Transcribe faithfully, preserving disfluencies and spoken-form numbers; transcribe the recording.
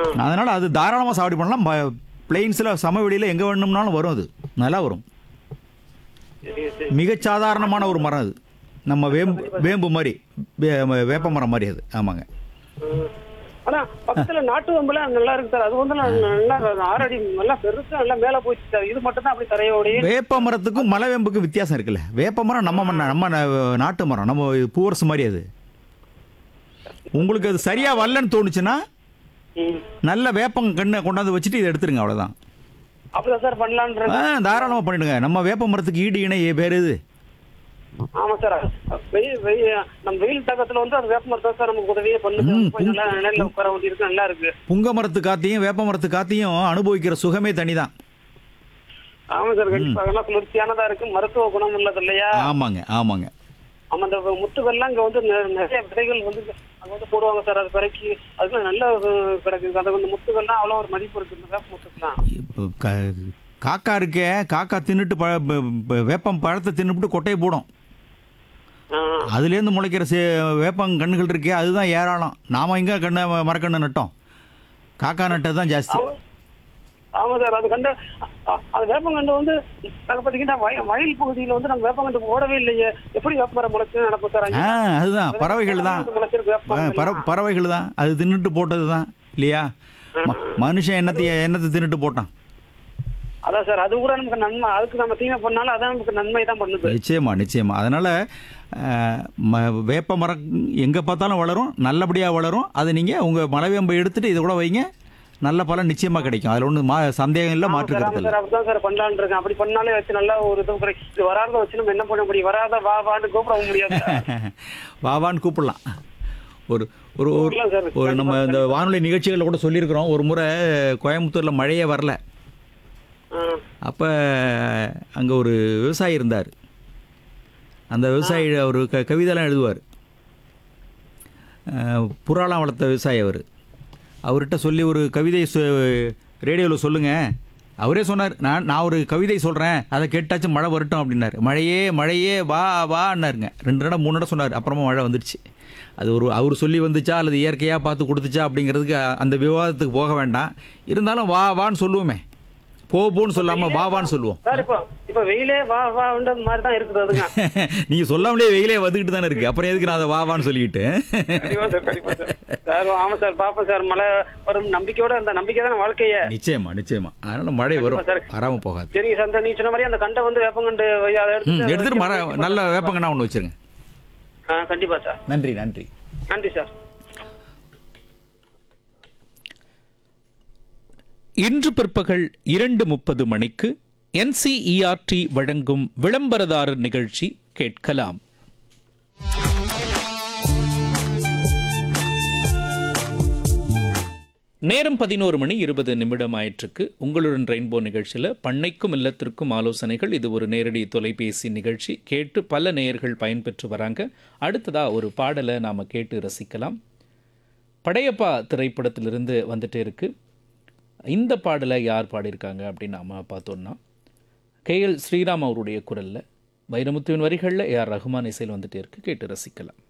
அதனால் அது தாராளமாக சாகுபடி பண்ணலாம். பிளெயின்ஸில் சமவெளியில் எங்கே வேணும்னாலும் வரும், அது நல்லா வரும். சரி சரி. மிகச் சாதாரணமான ஒரு மரம் அது, நம்ம வேம்பு வேம்பு மாதிரி, வே- வேப்ப மரம் மாதிரி அது. ஆமாங்க. ம். ஆனா பக்கத்துல நாட்டு வம்பெல்லாம் நல்லா இருக்கு சார். அது வந்து நான் நல்லா ஆறு அடி நல்லா பெருசா நல்லா மேல போயிடுச்சு சார். இது மட்டும் தான் அப்படி தரையோடய. வேப்ப மரத்துக்கும் மலை வேம்புக்கும் வித்தியாசம் இருக்குல்ல. வேப்ப மரம் நம்ம மண்ண- நம்ம ந- நாட்டு மரம், நம்ம பூவரசு மாதிரி அது. உங்களுக்கு அது சரியா வரலன்னு தோணுச்சுன்னா ம். நல்ல வேப்பம் கண்ணை கொண்டாந்து வச்சுட்டு இதை எடுத்துருங்க, அவ்வளோதான். அப்படிதான் சார் பண்ணலான்ற. ஆ தாராளமாக பண்ணிடுங்க. நம்ம வேப்ப மரத்துக்கு ஈடு இணை வேறு இது. ஆமா சார். வெயில் வெயில் நம்ம வெயில் தாக்கத்துல வந்து அது வேப்ப மரத்தை சார் நமக்கு உதவியே பண்ணுது. ம், கொஞ்சம் நல்லா நிழல்ல உட்கார வேண்டி இருக்கு, நல்லா இருக்கு. புங்க மரத்து காத்தையும் வேப்ப மரத்து காத்தையும் அனுபவிக்கிற சுகமே தனிதான். ஆமா சார், கண்டிப்பா அதெல்லாம் குளிர்ச்சியானதா இருக்கு, மருத்துவ குணம் உள்ளது இல்லையா? ஆமாங்க ஆமாங்க. ஆமா, அந்த முத்துக்கள்லாம் இங்க வந்து நெ- நிறைய விதைகள் வந்து அங்க வந்து போடுவாங்க சார். அது பிறக்கி அதுக்கு நல்ல அஹ், கிடைக்குது. அது வந்து முத்துக்கள்லாம் அவ்வளோ ஒரு மதிப்பு இருக்கு இந்த வேப்ப முத்துக்கெல்லாம். இப்போ க- காக்கா இருக்கே, காக்கா தின்னுட்டு ப ப- ப- வேப்பம் பழத்தை தின்னுட்டு கொட்டையை போடும். ஆ. அதுலேருந்து முளைக்கிற சே வேப்பம் கண்ணுகள் இருக்கே, அதுதான் ஏராளம். நாம் எங்கே கண்ணை மரக்கண்ணை நட்டோம், காக்கா நட்டது தான் ஜாஸ்தி. ஆமா. ஆமா சார், அது கண்டு அ- அது வேப்பங்கண்டு வந்து நாங்க பாத்தீங்கன்னா வய- வயல் பகுதியில வந்து நாங்க வேப்பங்கண்டு போடவே இல்லையே. எப்படி வேப்பமரம் முளைச்சு நடக்கும் சார் அங்க? ஆ அதுதான் பறவைகள் தான். முளைச்சிருக்கு வேப்பமரம் பற எல்லாம். பறவைகள் தான் அது தின்னுட்டு போட்டது தான் இல்லையா. ம- மனுஷன் என்னத்தைய என்னத்தை தின்னுட்டு போட்டான். அதான் சார், அது கூட நமக்கு நன்மை. அதுக்கு நம்ம தீமை பண்ணாலும் அதான் நமக்கு நன்மை தான் பண்ணுது. நிச்சயமா நிச்சயமா. அதனால் வேப்ப மரம் எங்கே பார்த்தாலும் வளரும், நல்லபடியாக வளரும். அதை நீங்கள் உங்கள் மலைவேம்பை எடுத்துகிட்டு இதை கூட வைங்க, நல்ல பலன் நிச்சயமாக கிடைக்கும். அதில் ஒன்றும் மா சந்தேகம் இல்லை, ஆமா மாற்று சார், கருத்து ஆமா இல்லை. சார், அப்படிதான் சார் பண்ணலான்னு இருக்கேன். அப்படி பண்ணாலே வச்சு நல்லா ஒரு இது கிடைக்கும். இது வராத வச்சு நம்ம என்ன பண்ண முடியும்? வராத வா வான்னு கூப்பிட முடியாது சார். வாவான்னு கூப்பிடலாம். ஒரு ஒரு ஒரு கூப்பிடலாம் சார். ஒரு நம்ம இந்த வானொலி நிகழ்ச்சிகளில் கூட சொல்லியிருக்கிறோம். ஒரு முறை கோயம்புத்தூரில் மழையே வரல. ஆ. அப்போ அங்கே ஒரு விவசாயி இருந்தார். அந்த விவசாயி அவர் க கவிதைலாம் எழுதுவார். புறாலாம் வளர்த்த விவசாயி அவர். அவர்கிட்ட சொல்லி ஒரு கவிதை ரேடியோவில் சொல்லுங்கள். அவரே சொன்னார், நான் நான் ஒரு கவிதை சொல்கிறேன், அதை கேட்டாச்சும் மழை வரட்டும் அப்படின்னாரு. மழையே மழையே வா வான்னாருங்க. ரெண்டு இடம் மூணு இடம் சொன்னார். அப்புறமா மழை வந்துடுச்சு. அது ஒரு அவர் சொல்லி வந்துச்சா அல்லது இயற்கையாக பார்த்து கொடுத்துச்சா அப்படிங்கிறதுக்கு அந்த விவாதத்துக்கு போக வேண்டாம். இருந்தாலும் வா வான்னு சொல்லுவோமே, போ போன்னு சொல்லாமல் வா வான்னு சொல்லுவோம். சார் இப்போ இப்போ வெயிலே வா வான்ற மாதிரி தான் இருக்குது அதுங்க. நீங்கள் சொல்லாமலே வெயிலே வந்துக்கிட்டு தானே இருக்குது, அப்புறம் எதுக்கு நான் அதை வா வான்னு சொல்லிக்கிட்டு. கண்டிப்பா சார், கண்டிப்பா சார். சார் ஆமா சார், பாப்போம் சார். மழை வரும் நம்பிக்கையோட, அந்த நம்பிக்கை தான் வாழ்க்கையே. நிச்சயமா நிச்சயமா. அதனால மழை வரும், சார். வராமல் போகாது. சரிங்க சார், இந்த நீ சொன்ன மாதிரி அந்த கண்டை வந்து வேப்பங்கண்டு வை- அதை ம் எடுத்து எடுத்துட்டு மர நல்ல வேப்பங்கண்ணா ஒன்று வச்சுருங்க. ஆ, கண்டிப்பா சார். நன்றி நன்றி. நன்றி சார். இன்று பிற்பகல் இரண்டு முப்பது மணிக்கு என்சிஇஆர்டி வழங்கும் விளம்பரதாரர் நிகழ்ச்சி கேட்கலாம். நேரம் பதினோரு மணி இருபது நிமிடம் ஆயிற்றுக்கு. உங்களுடன் ரெயின்போ நிகழ்ச்சியில் பண்ணைக்கும் இல்லத்திற்கும் ஆலோசனைகள். இது ஒரு நேரடி தொலைபேசி நிகழ்ச்சி. கேட்டு பல நேயர்கள் பயன்பெற்று வராங்க. அடுத்ததாக ஒரு பாடலை நாம் கேட்டு ரசிக்கலாம். படையப்பா திரைப்படத்திலிருந்து வந்துட்டே இருக்கு. இந்த பாடலை யார் பாடியிருக்காங்க அப்படின்னு நாம் பார்த்தோன்னா, கே எல் ஸ்ரீராம் அவருடைய குரலில், வைரமுத்துவின் வரிகளில் ஏ ஆர் ரஹ்மான் இசையில் வந்துட்டே இருக்கு. கேட்டு ரசிக்கலாம்.